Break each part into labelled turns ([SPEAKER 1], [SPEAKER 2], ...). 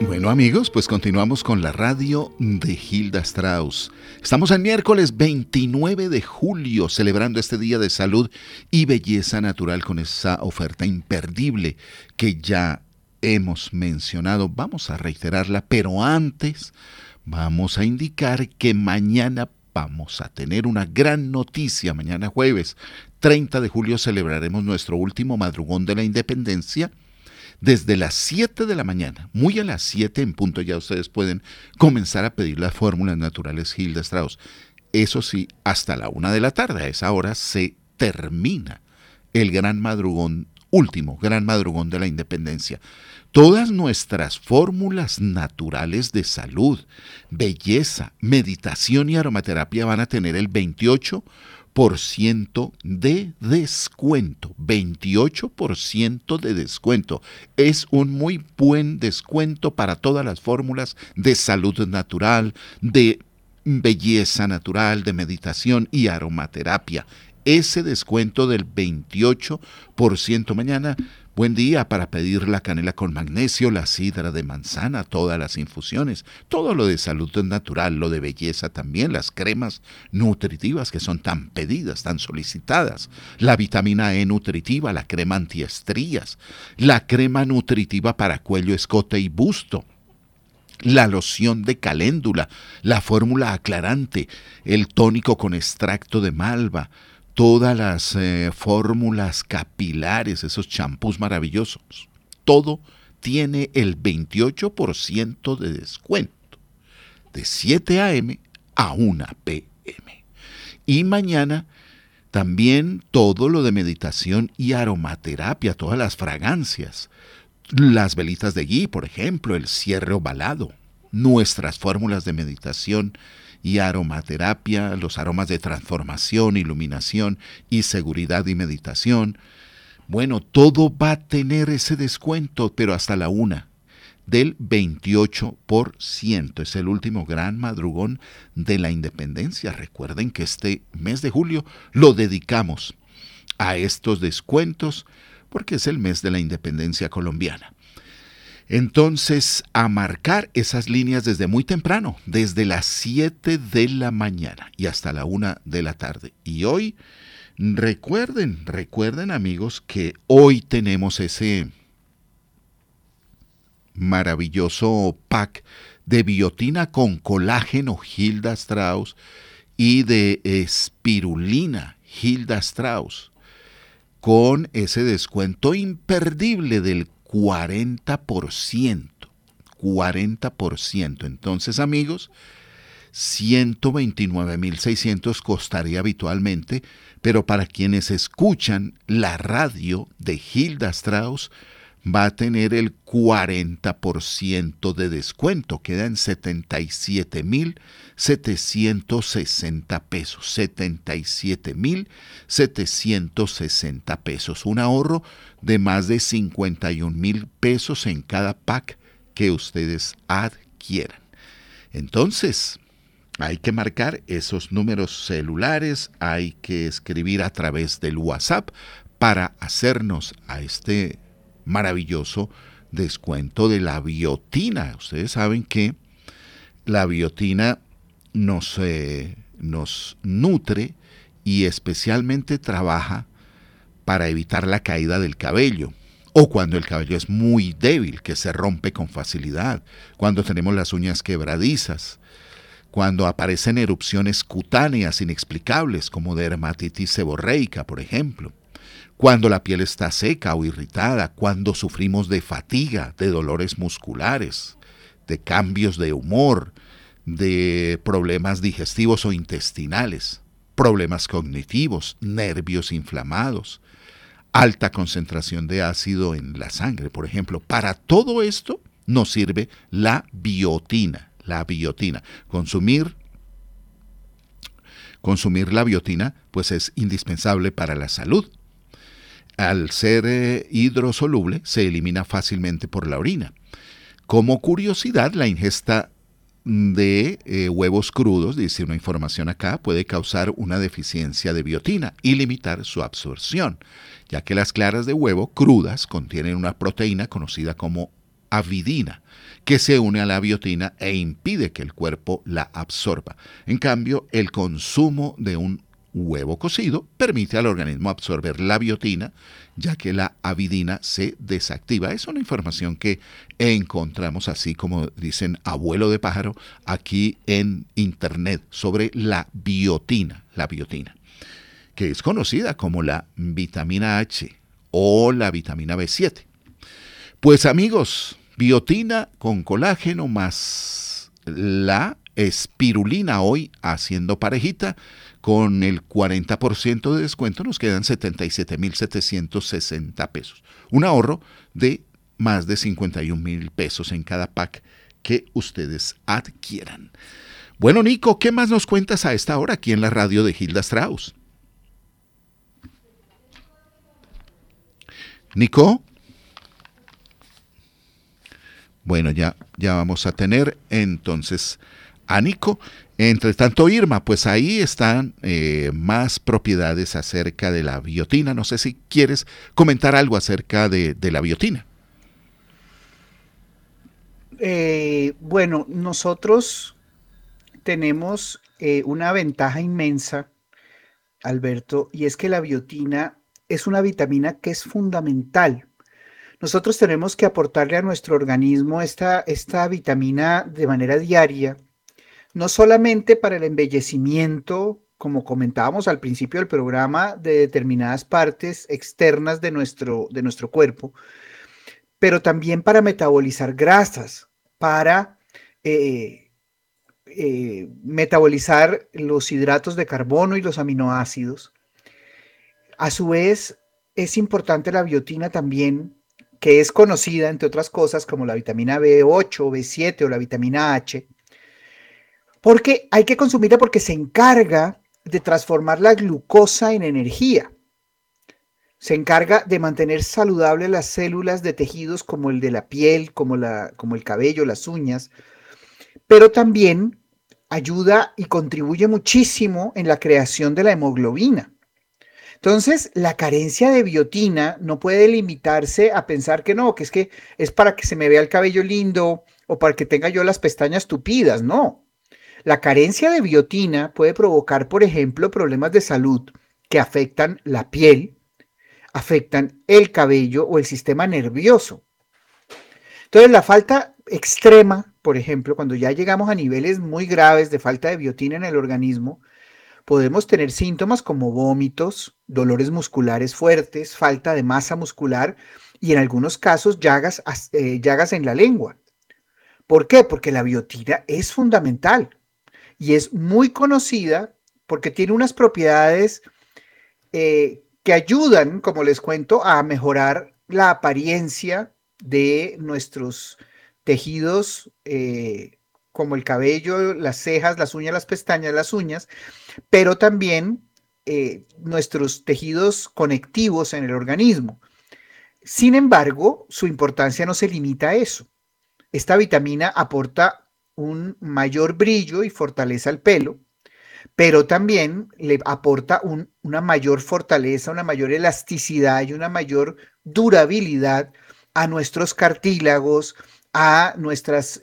[SPEAKER 1] Bueno amigos, pues continuamos con la radio de Hilda Strauss. Estamos el miércoles 29 de julio celebrando este día de salud y belleza natural con esa oferta imperdible que ya hemos mencionado. Vamos a reiterarla, pero antes vamos a indicar que mañana vamos a tener una gran noticia. Mañana jueves 30 de julio celebraremos nuestro último madrugón de la independencia. Desde las 7 de la mañana, muy a las 7 en punto, ya ustedes pueden comenzar a pedir las fórmulas naturales Hilda Strauss. Eso sí, hasta la 1 de la tarde, a esa hora se termina el gran madrugón, último gran madrugón de la independencia. Todas nuestras fórmulas naturales de salud, belleza, meditación y aromaterapia van a tener el 28% de descuento. 28% de descuento. Es un muy buen descuento para todas las fórmulas de salud natural, de belleza natural, de meditación y aromaterapia. Ese descuento del 28% mañana. Buen día para pedir la canela con magnesio, la sidra de manzana, todas las infusiones, todo lo de salud natural, lo de belleza también, las cremas nutritivas que son tan pedidas, tan solicitadas, la vitamina E nutritiva, la crema antiestrías, la crema nutritiva para cuello, escote y busto, la loción de caléndula, la fórmula aclarante, el tónico con extracto de malva, todas las fórmulas capilares, esos champús maravillosos. Todo tiene el 28% de descuento, de 7 a.m. a 1 p.m. Y mañana también todo lo de meditación y aromaterapia, todas las fragancias, las velitas de ghee, por ejemplo, el cierre ovalado, nuestras fórmulas de meditación y aromaterapia, los aromas de transformación, iluminación y seguridad y meditación. Bueno, todo va a tener ese descuento, pero hasta la 1 del 28%. Es el último gran madrugón de la independencia. Recuerden que este mes de julio lo dedicamos a estos descuentos porque es el mes de la independencia colombiana. Entonces, a marcar esas líneas desde muy temprano, desde las 7 de la mañana y hasta la 1 de la tarde. Y hoy, recuerden amigos, que hoy tenemos ese maravilloso pack de biotina con colágeno Hilda Strauss y de espirulina Hilda Strauss, con ese descuento imperdible del 40%. Entonces, amigos, 129.600 costaría habitualmente, pero para quienes escuchan la radio de Hilda Strauss, va a tener el 40% de descuento. Queda en 77.760 pesos. 77.760 pesos. Un ahorro de más de 51.000 pesos en cada pack que ustedes adquieran. Entonces, hay que marcar esos números celulares, hay que escribir a través del WhatsApp para hacernos a este maravilloso descuento de la biotina. Ustedes saben que la biotina nos nutre y especialmente trabaja para evitar la caída del cabello, o cuando el cabello es muy débil, que se rompe con facilidad, cuando tenemos las uñas quebradizas, cuando aparecen erupciones cutáneas inexplicables como dermatitis seborreica, por ejemplo, cuando la piel está seca o irritada, cuando sufrimos de fatiga, de dolores musculares, de cambios de humor, de problemas digestivos o intestinales, problemas cognitivos, nervios inflamados, alta concentración de ácido en la sangre, por ejemplo. Para todo esto nos sirve la biotina. La biotina. Consumir la biotina pues es indispensable para la salud. Al ser hidrosoluble, se elimina fácilmente por la orina. Como curiosidad, la ingesta de huevos crudos, dice una información acá, puede causar una deficiencia de biotina y limitar su absorción, ya que las claras de huevo crudas contienen una proteína conocida como avidina, que se une a la biotina e impide que el cuerpo la absorba. En cambio, el consumo de un huevo cocido permite al organismo absorber la biotina, ya que la avidina se desactiva. Es una información que encontramos, así como dicen abuelo de pájaro, aquí en internet sobre la biotina, que es conocida como la vitamina H o la vitamina B7. Pues amigos, biotina con colágeno más la espirulina hoy haciendo parejita, con el 40% de descuento nos quedan 77.760 pesos. Un ahorro de más de 51.000 pesos en cada pack que ustedes adquieran. Bueno, Nico, ¿qué más nos cuentas a esta hora aquí en la radio de Hilda Strauss? Nico. Bueno, ya vamos a tener entonces a Nico. Entre tanto, Irma, pues ahí están más propiedades acerca de la biotina. No sé si quieres comentar algo acerca de la biotina.
[SPEAKER 2] Bueno, nosotros tenemos una ventaja inmensa, Alberto, y es que la biotina es una vitamina que es fundamental. Nosotros tenemos que aportarle a nuestro organismo esta vitamina de manera diaria, no solamente para el embellecimiento, como comentábamos al principio del programa, de determinadas partes externas de nuestro cuerpo, pero también para metabolizar grasas, para eh, metabolizar los hidratos de carbono y los aminoácidos. A su vez, es importante la biotina también, que es conocida, entre otras cosas, como la vitamina B8, B7 o la vitamina H, porque hay que consumirla porque se encarga de transformar la glucosa en energía. Se encarga de mantener saludables las células de tejidos como el de la piel, como el cabello, las uñas, pero también ayuda y contribuye muchísimo en la creación de la hemoglobina. Entonces, la carencia de biotina no puede limitarse a pensar que no, que es para que se me vea el cabello lindo o para que tenga yo las pestañas tupidas, no. La carencia de biotina puede provocar, por ejemplo, problemas de salud que afectan la piel, afectan el cabello o el sistema nervioso. Entonces, la falta extrema, por ejemplo, cuando ya llegamos a niveles muy graves de falta de biotina en el organismo, podemos tener síntomas como vómitos, dolores musculares fuertes, falta de masa muscular y en algunos casos llagas en la lengua. ¿Por qué? Porque la biotina es fundamental y es muy conocida porque tiene unas propiedades que ayudan, como les cuento, a mejorar la apariencia de nuestros tejidos, como el cabello, las cejas, las uñas, las pestañas, las uñas, pero también nuestros tejidos conectivos en el organismo. Sin embargo, su importancia no se limita a eso. Esta vitamina aporta un mayor brillo y fortaleza al pelo, pero también le aporta una mayor fortaleza, una mayor elasticidad y una mayor durabilidad a nuestros cartílagos, a nuestras,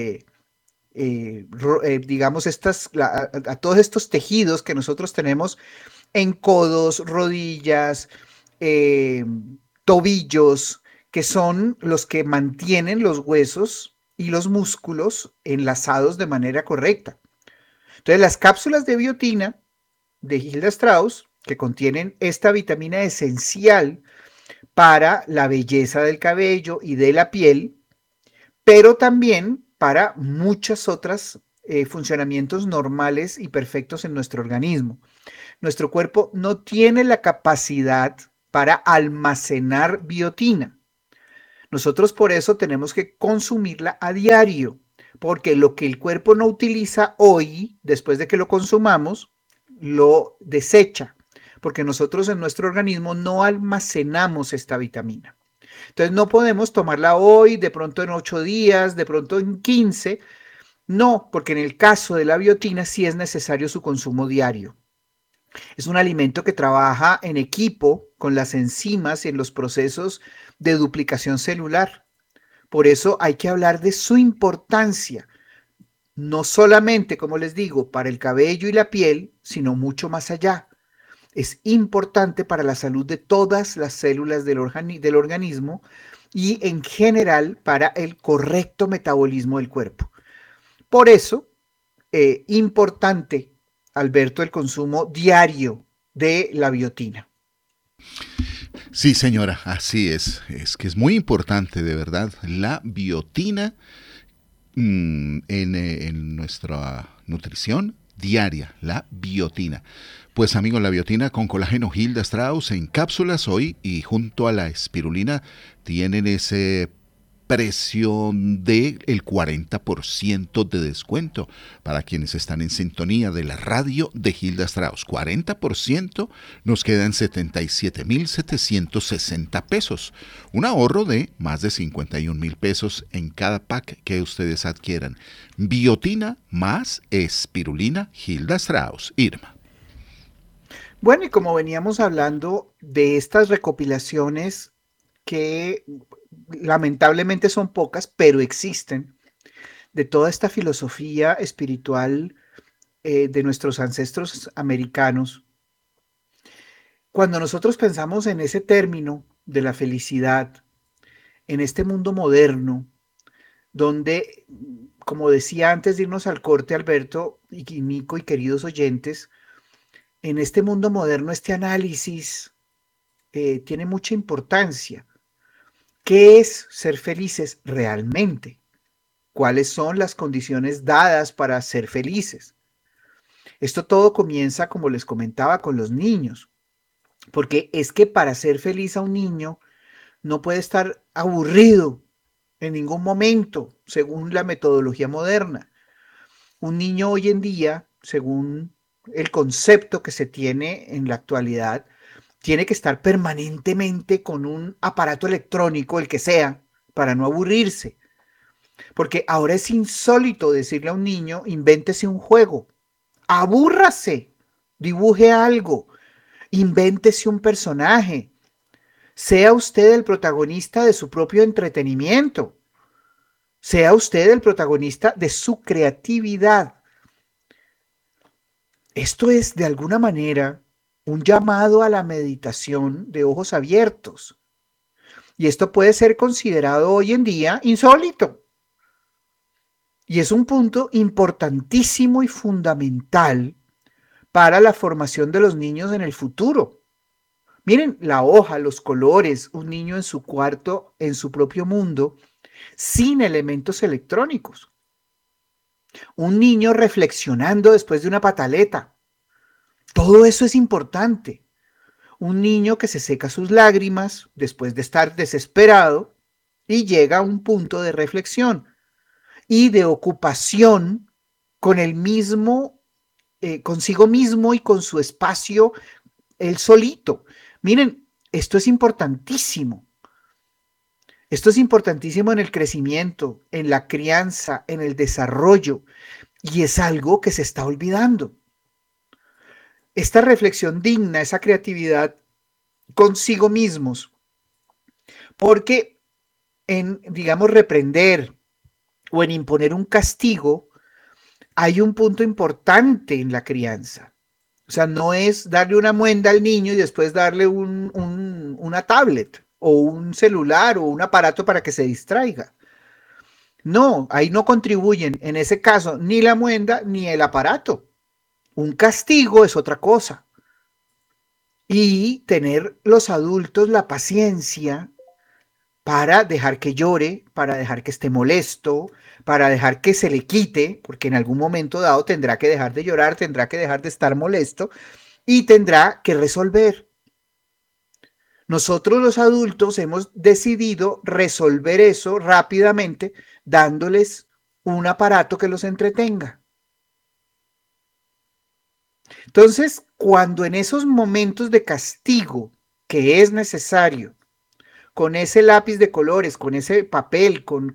[SPEAKER 2] digamos, a todos estos tejidos que nosotros tenemos en codos, rodillas, eh, tobillos, que son los que mantienen los huesos y los músculos enlazados de manera correcta. Entonces, las cápsulas de biotina de Hilda Strauss, que contienen esta vitamina esencial para la belleza del cabello y de la piel, pero también para muchas otras funcionamientos normales y perfectos en nuestro organismo. Nuestro cuerpo no tiene la capacidad para almacenar biotina. Nosotros por eso tenemos que consumirla a diario, porque lo que el cuerpo no utiliza hoy, después de que lo consumamos, lo desecha, porque nosotros en nuestro organismo no almacenamos esta vitamina. Entonces no podemos tomarla hoy, de pronto en 8 días, de pronto en 15. No, porque en el caso de la biotina sí es necesario su consumo diario. Es un alimento que trabaja en equipo con las enzimas y en los procesos de duplicación celular. Por eso hay que hablar de su importancia, no solamente, como les digo, para el cabello y la piel, sino mucho más allá. Es importante para la salud de todas las células del organismo y en general para el correcto metabolismo del cuerpo. Por eso, importante, Alberto, el consumo diario de la biotina.
[SPEAKER 1] Sí, señora, así es. Es que es muy importante, de verdad, la biotina en nuestra nutrición diaria, la biotina. Pues amigos, la biotina con colágeno Hilda Strauss en cápsulas hoy y junto a la espirulina tienen ese precio del 40% de descuento para quienes están en sintonía de la radio de Hilda Strauss. 40% nos quedan 77,760 pesos. Un ahorro de más de 51,000 pesos en cada pack que ustedes adquieran. Biotina más espirulina Hilda Strauss. Irma.
[SPEAKER 2] Bueno, y como veníamos hablando de estas recopilaciones que lamentablemente son pocas, pero existen, de toda esta filosofía espiritual de nuestros ancestros americanos, cuando nosotros pensamos en ese término de la felicidad, en este mundo moderno, donde, como decía antes de irnos al corte, Alberto y Nico y queridos oyentes, en este mundo moderno este análisis tiene mucha importancia. ¿Qué es ser felices realmente? ¿Cuáles son las condiciones dadas para ser felices? Esto todo comienza, como les comentaba, con los niños, porque es que para ser feliz a un niño no puede estar aburrido en ningún momento, según la metodología moderna. Un niño hoy en día, según el concepto que se tiene en la actualidad, tiene que estar permanentemente con un aparato electrónico, el que sea, para no aburrirse. Porque ahora es insólito decirle a un niño, invéntese un juego, abúrrase, dibuje algo, invéntese un personaje, sea usted el protagonista de su propio entretenimiento, sea usted el protagonista de su creatividad. Esto es de alguna manera un llamado a la meditación de ojos abiertos. Y esto puede ser considerado hoy en día insólito. Y es un punto importantísimo y fundamental para la formación de los niños en el futuro. Miren la hoja, los colores, un niño en su cuarto, en su propio mundo, sin elementos electrónicos. Un niño reflexionando después de una pataleta. Todo eso es importante. Un niño que se seca sus lágrimas después de estar desesperado y llega a un punto de reflexión y de ocupación con el mismo, consigo mismo y con su espacio, él solito. Miren, esto es importantísimo. Esto es importantísimo en el crecimiento, en la crianza, en el desarrollo, y es algo que se está olvidando. Esta reflexión digna, esa creatividad consigo mismos, porque en, digamos, reprender o en imponer un castigo, hay un punto importante en la crianza. O sea, no es darle una muenda al niño y después darle una tablet o un celular o un aparato para que se distraiga. No, ahí no contribuyen en ese caso ni la muenda ni el aparato. Un castigo es otra cosa. Y tener los adultos la paciencia para dejar que llore, para dejar que esté molesto, para dejar que se le quite, porque en algún momento dado tendrá que dejar de llorar, tendrá que dejar de estar molesto y tendrá que resolver. Nosotros los adultos hemos decidido resolver eso rápidamente dándoles un aparato que los entretenga. Entonces, cuando en esos momentos de castigo que es necesario, con ese lápiz de colores, con ese papel, con